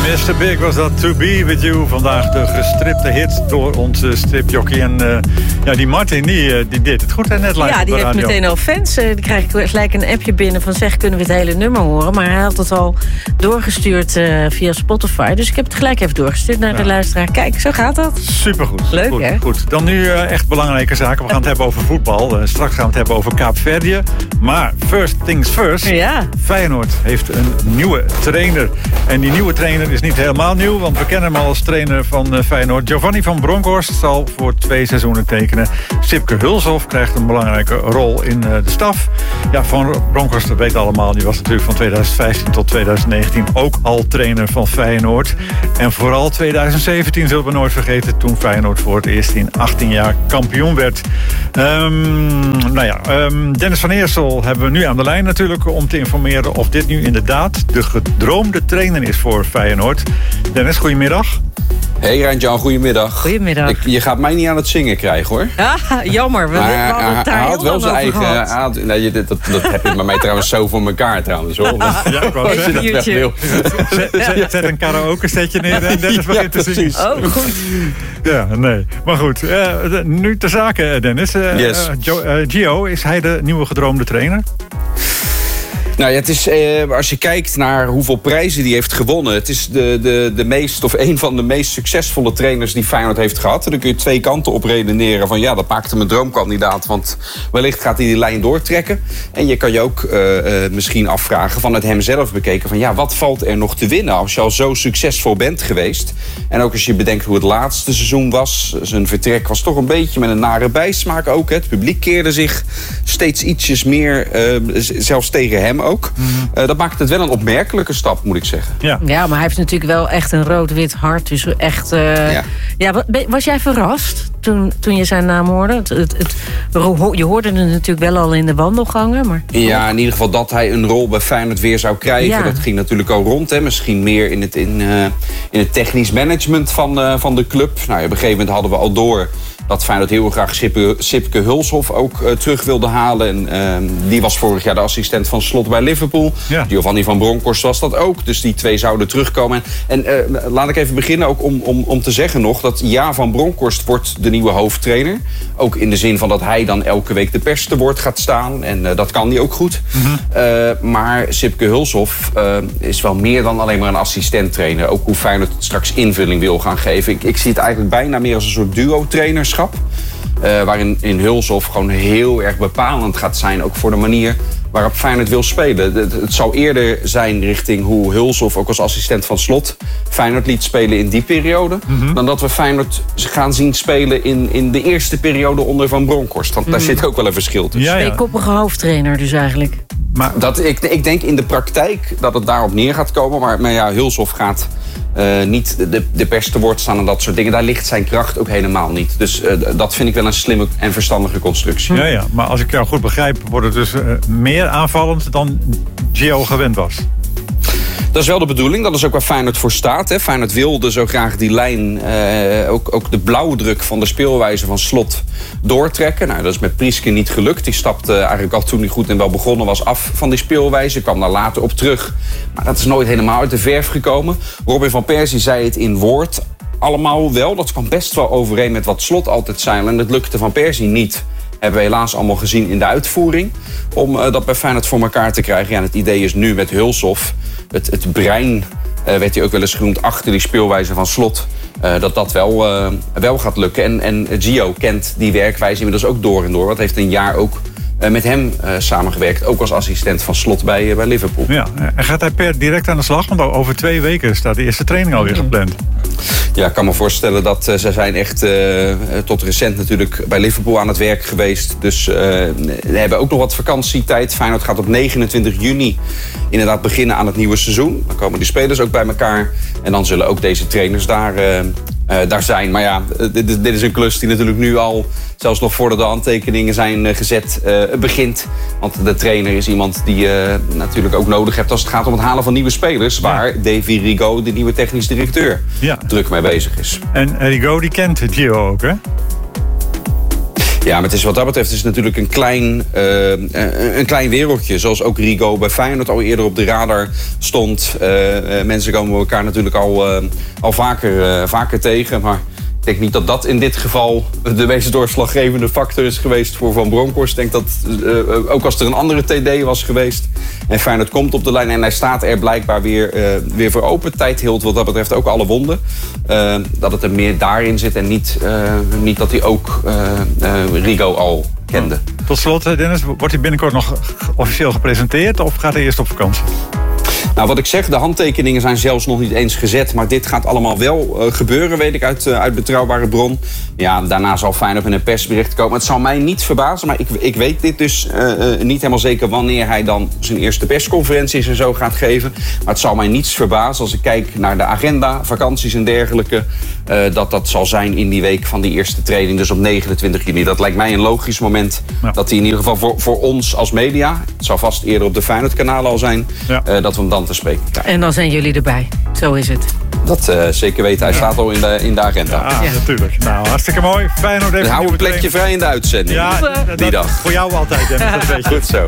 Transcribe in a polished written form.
Mr. Big was dat, To Be With You. Vandaag de gestripte hit door onze stripjockey. En die Martin, die deed het goed net live ja, op de die heeft radio. meteen al fans. Die krijg ik gelijk een appje binnen van zeg, kunnen we het hele nummer horen? Maar hij had het al doorgestuurd via Spotify. Dus ik heb het gelijk even doorgestuurd naar de luisteraar. Kijk, zo gaat dat. Supergoed. Leuk, goed, hè? Goed. Dan nu echt belangrijke zaken. We gaan het hebben over voetbal. Straks gaan we het hebben over Kaapverdië. Maar first things first. Ja. Feyenoord heeft een nieuwe trainer. En die nieuwe trainer is niet helemaal nieuw, want we kennen hem al als trainer van Feyenoord. Giovanni van Bronckhorst zal voor 2 seizoenen tekenen. Sipke Hulshoff krijgt een belangrijke rol in de staf. Ja, Van Bronckhorst, dat weet allemaal. Die was natuurlijk van 2015 tot 2019 ook al trainer van Feyenoord. En vooral 2017 zullen we nooit vergeten, toen Feyenoord voor het eerst in 18 jaar kampioen werd. Dennis van Eersel hebben we nu aan de lijn natuurlijk om te informeren of dit nu inderdaad de gedroomde trainer is voor Feyenoord. Dennis, goedemiddag. Hey Rijn-Jan, goedemiddag. Goedemiddag. Je gaat mij niet aan het zingen krijgen, hoor. Ah, jammer, we hadden het daar heel lang over gehad. Dat heb je bij mij trouwens zo voor elkaar trouwens, hoor. Ja, ik wou zeggen. Zet een karaoke setje neer en Dennis begint te zingen. Oh, goed. Ja, nee. Maar goed, nu ter zake, Dennis. Yes. Gio, is hij de nieuwe gedroomde trainer? Nou ja, het is, als je kijkt naar hoeveel prijzen die heeft gewonnen, het is de meest of een van de meest succesvolle trainers die Feyenoord heeft gehad. En dan kun je 2 kanten op redeneren van ja, dat maakt hem een droomkandidaat, want wellicht gaat hij die lijn doortrekken. En je kan je ook misschien afvragen vanuit hem zelf bekeken van ja, wat valt er nog te winnen als je al zo succesvol bent geweest. En ook als je bedenkt hoe het laatste seizoen was, zijn vertrek was toch een beetje met een nare bijsmaak ook. Het publiek keerde zich steeds ietsjes meer, zelfs tegen hem ook. Dat maakt het wel een opmerkelijke stap, moet ik zeggen. Ja, maar hij heeft natuurlijk wel echt een rood-wit hart. Dus echt... was jij verrast toen je zijn naam hoorde? Je hoorde het natuurlijk wel al in de wandelgangen. Maar... Ja, in ieder geval dat hij een rol bij Feyenoord weer zou krijgen. Ja. Dat ging natuurlijk al rond. Hè. Misschien meer in het technisch management van de club. Nou, op een gegeven moment hadden we al door dat Feyenoord heel graag Sipke Hulshoff ook terug wilde halen. En die was vorig jaar de assistent van Slot bij Liverpool. Ja. Giovanni van Bronckhorst was dat ook. Dus die 2 zouden terugkomen. En laat ik even beginnen ook om te zeggen nog dat Van Bronckhorst wordt de nieuwe hoofdtrainer. Ook in de zin van dat hij dan elke week de pers te woord gaat staan. En dat kan hij ook goed. Maar Sipke Hulshoff is wel meer dan alleen maar een assistent-trainer. Ook hoe Feyenoord straks invulling wil gaan geven. Ik zie het eigenlijk bijna meer als een soort duo-trainerschap. Waarin Hulshoff gewoon heel erg bepalend gaat zijn. Ook voor de manier waarop Feyenoord wil spelen. Het zou eerder zijn richting hoe Hulshoff ook als assistent van Slot Feyenoord liet spelen in die periode. Dan dat we Feyenoord gaan zien spelen in de eerste periode onder Van Bronckhorst. Want daar zit ook wel een verschil tussen. Tweekoppige hoofdtrainer dus eigenlijk. Maar ik denk in de praktijk dat het daarop neer gaat komen. Maar ja, Hulshoff gaat niet de pers te woord staan en dat soort dingen. Daar ligt zijn kracht ook helemaal niet. Dus dat vind ik wel een slimme en verstandige constructie. Ja, maar als ik jou goed begrijp, wordt het dus meer aanvallend dan Gio gewend was. Dat is wel de bedoeling. Dat is ook waar Feyenoord voor staat. Hè. Feyenoord wilde zo graag die lijn, ook de blauwdruk van de speelwijze van Slot doortrekken. Nou, dat is met Prieske niet gelukt. Die stapte eigenlijk al toen hij goed en wel begonnen was af van die speelwijze. Kwam daar later op terug. Maar dat is nooit helemaal uit de verf gekomen. Robin van Persie zei het in woord allemaal wel. Dat kwam best wel overeen met wat Slot altijd zei. En dat lukte Van Persie niet. Hebben we helaas allemaal gezien in de uitvoering. Om dat bij Feyenoord voor elkaar te krijgen. Ja, het idee is nu met Hulshoff. Het brein werd hij ook wel eens genoemd achter die speelwijze van Slot. Dat wel gaat lukken. En Gio kent die werkwijze inmiddels ook door en door. Want heeft een jaar ook met hem samengewerkt. Ook als assistent van Slot bij Liverpool. Ja, en gaat hij per direct aan de slag? Want over 2 weken staat de eerste training alweer gepland. Ja, ik kan me voorstellen dat ze zijn echt tot recent natuurlijk bij Liverpool aan het werk geweest. Dus we hebben ook nog wat vakantietijd. Feyenoord gaat op 29 juni inderdaad beginnen aan het nieuwe seizoen. Dan komen die spelers ook bij elkaar. En dan zullen ook deze trainers daar zijn. Maar ja, dit is een klus die natuurlijk nu al, zelfs nog voordat de handtekeningen zijn gezet, begint. Want de trainer is iemand die je natuurlijk ook nodig hebt als het gaat om het halen van nieuwe spelers. Waar Davy Rigaud, de nieuwe technisch directeur, druk mee bezig is. En Rigaud die kent Gio ook, hè? Ja, maar het is, wat dat betreft is het natuurlijk een klein wereldje. Zoals ook Rigo bij Feyenoord al eerder op de radar stond. Mensen komen elkaar natuurlijk al vaker tegen. Maar ik denk niet dat dat in dit geval de meest doorslaggevende factor is geweest voor Van Bronckhorst. Ik denk dat ook als er een andere TD was geweest en Feyenoord komt op de lijn en hij staat er blijkbaar weer voor open. Tijd hield wat dat betreft ook alle wonden. Dat het er meer daarin zit en niet dat hij ook Rigo al kende. Tot slot, Dennis, wordt hij binnenkort nog officieel gepresenteerd of gaat hij eerst op vakantie? Nou, wat ik zeg, de handtekeningen zijn zelfs nog niet eens gezet. Maar dit gaat allemaal wel gebeuren, weet ik uit betrouwbare bron. Ja, daarna zal Feyenoord in een persbericht komen. Het zal mij niet verbazen, maar ik weet dit dus niet helemaal zeker wanneer hij dan zijn eerste persconferenties en zo gaat geven. Maar het zal mij niets verbazen als ik kijk naar de agenda, vakanties en dergelijke. Dat zal zijn in die week van die eerste training, dus op 29 juni. Dat lijkt mij een logisch moment dat hij in ieder geval voor ons als media, het zal vast eerder op de Feyenoord-kanalen al zijn, dat we hem dan te spreken krijgen. En dan zijn jullie erbij. Zo is het. Dat zeker weten. Hij staat al in de agenda. Ja, natuurlijk. Nou, hartstikke mooi. Feyenoord heeft hou een plekje vrij in de uitzending. Ja, die dag. Voor jou altijd, Dennis. Dat weet je. Goed zo.